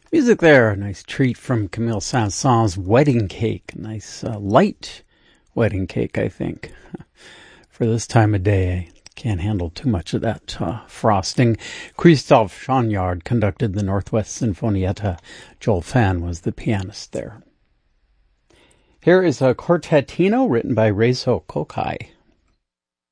Music there, a nice treat from Camille Saint-Saëns' Wedding Cake. A nice light wedding cake, I think. For this time of day, I can't handle too much of that frosting. Christophe Chagnard conducted the Northwest Sinfonietta. Joel Fan was the pianist there. Here is a quartetino written by Reizo Kokai.